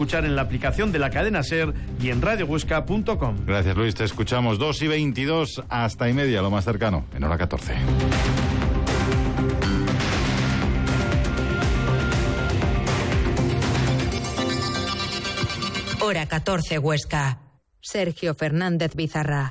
escuchar en la aplicación de la cadena SER y en radiohuesca.com. Gracias, Luis. Te escuchamos 2:22 hasta y media, lo más cercano, en hora 14. Hora 14, Huesca. Sergio Fernández Bizarra.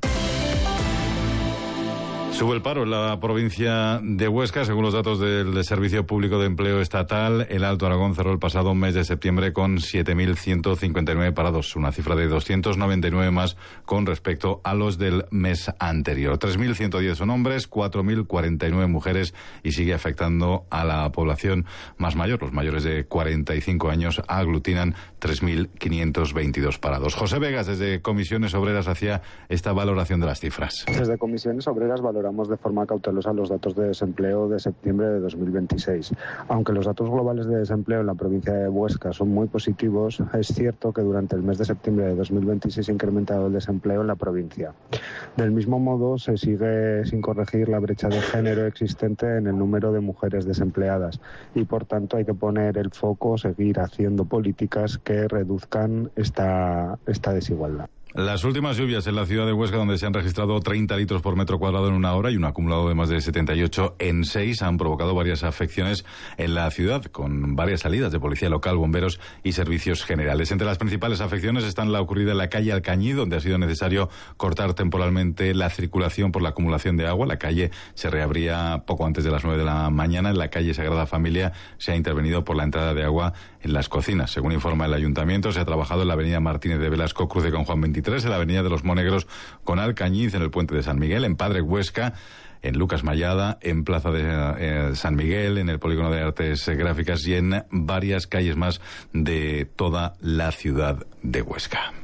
Sube el paro en la provincia de Huesca. Según los datos del Servicio Público de Empleo Estatal, el Alto Aragón cerró el pasado mes de septiembre con 7.159 parados, una cifra de 299 más con respecto a los del mes anterior. 3.110 son hombres, 4.049 mujeres y sigue afectando a la población más mayor. Los mayores de 45 años aglutinan 3.522 parados. José Vegas, desde Comisiones Obreras, hacía esta valoración de las cifras. Desde Comisiones Obreras valoramos de forma cautelosa los datos de desempleo de septiembre de 2026. Aunque los datos globales de desempleo en la provincia de Huesca son muy positivos, es cierto que durante el mes de septiembre de 2026 se ha incrementado el desempleo en la provincia. Del mismo modo, se sigue sin corregir la brecha de género existente en el número de mujeres desempleadas y, por tanto, hay que poner el foco, seguir haciendo políticas que reduzcan esta desigualdad. Las últimas lluvias en la ciudad de Huesca, donde se han registrado 30 litros por metro cuadrado en una hora y un acumulado de más de 78 en 6, han provocado varias afecciones en la ciudad, con varias salidas de policía local, bomberos y servicios generales. Entre las principales afecciones están la ocurrida en la calle Alcañí, donde ha sido necesario cortar temporalmente la circulación por la acumulación de agua. La calle se reabría poco antes de las 9 de la mañana. En la calle Sagrada Familia se ha intervenido por la entrada de agua en las cocinas. Según informa el ayuntamiento, se ha trabajado en la avenida Martínez de Velasco, cruce con Juan 23, en la avenida de los Monegros con Alcañiz, en el puente de San Miguel, en Padre Huesca, en Lucas Mayada, en Plaza de San Miguel, en el Polígono de Artes Gráficas y en varias calles más de toda la ciudad de Huesca.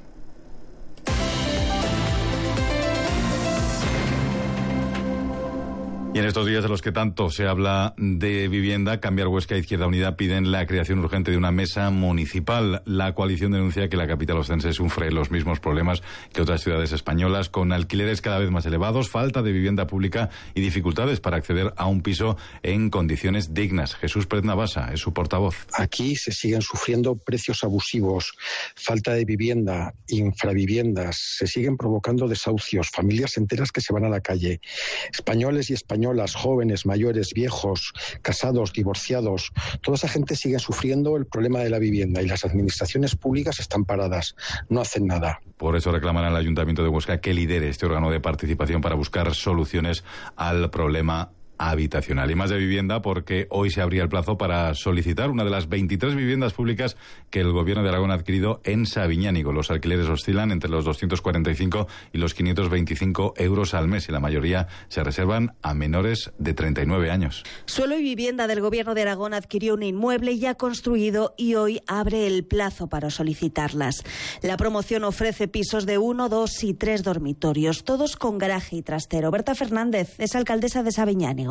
Y en estos días de los que tanto se habla de vivienda, Cambiar Huesca e Izquierda Unida piden la creación urgente de una mesa municipal. La coalición denuncia que la capital ostense sufre los mismos problemas que otras ciudades españolas, con alquileres cada vez más elevados, falta de vivienda pública y dificultades para acceder a un piso en condiciones dignas. Jesús Pérez Navasa es su portavoz. Aquí se siguen sufriendo precios abusivos, falta de vivienda, infraviviendas, se siguen provocando desahucios, familias enteras que se van a la calle. Españoles y españolas, jóvenes, mayores, viejos, casados, divorciados, toda esa gente sigue sufriendo el problema de la vivienda y las administraciones públicas están paradas, no hacen nada. Por eso reclaman al Ayuntamiento de Huesca que lidere este órgano de participación para buscar soluciones al problema habitacional. Y más de vivienda, porque hoy se abría el plazo para solicitar una de las 23 viviendas públicas que el Gobierno de Aragón ha adquirido en Sabiñánigo. Los alquileres oscilan entre los 245 y los 525 euros al mes y la mayoría se reservan a menores de 39 años. Suelo y Vivienda del Gobierno de Aragón adquirió un inmueble ya construido y hoy abre el plazo para solicitarlas. La promoción ofrece pisos de 1, 2 y 3 dormitorios, todos con garaje y trastero. Berta Fernández es alcaldesa de Sabiñánigo.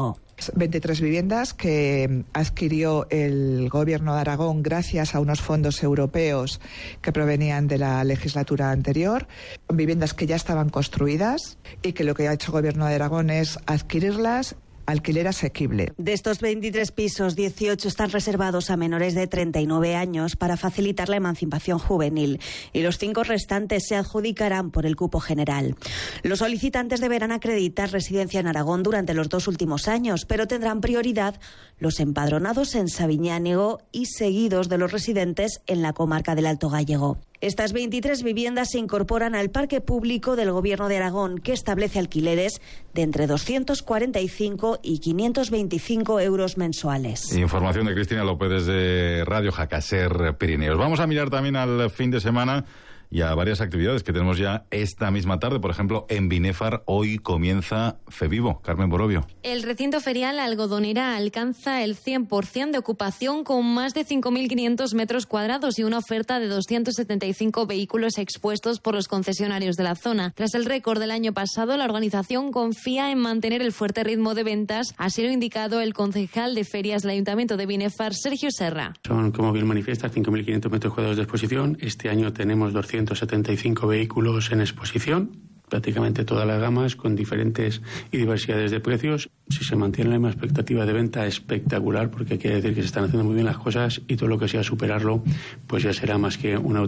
23 viviendas que adquirió el Gobierno de Aragón gracias a unos fondos europeos que provenían de la legislatura anterior, viviendas que ya estaban construidas y que lo que ha hecho el Gobierno de Aragón es adquirirlas. Alquiler asequible. De estos 23 pisos, 18 están reservados a menores de 39 años para facilitar la emancipación juvenil y los 5 restantes se adjudicarán por el cupo general. Los solicitantes deberán acreditar residencia en Aragón durante los 2 últimos años, pero tendrán prioridad los empadronados en Sabiñánigo y seguidos de los residentes en la comarca del Alto Gállego. Estas 23 viviendas se incorporan al parque público del Gobierno de Aragón, que establece alquileres de entre 245 y 525 euros mensuales. Información de Cristina López desde Radio Jacaser Pirineos. Vamos a mirar también al fin de semana y a varias actividades que tenemos ya esta misma tarde. Por ejemplo, en Binéfar hoy comienza FEVIVO. Carmen Borovio. El recinto ferial Algodonera alcanza el 100% de ocupación con más de 5.500 metros cuadrados y una oferta de 275 vehículos expuestos por los concesionarios de la zona. Tras el récord del año pasado, la organización confía en mantener el fuerte ritmo de ventas. Así lo ha indicado el concejal de ferias del Ayuntamiento de Binéfar, Sergio Serra. Son, como bien manifiesta, 5.500 metros cuadrados de exposición. Este año tenemos 275 vehículos en exposición, prácticamente todas las gamas con diferentes y diversidades de precios. Si se mantiene la misma expectativa de venta, espectacular, porque quiere decir que se están haciendo muy bien las cosas y todo lo que sea superarlo, pues ya será más que una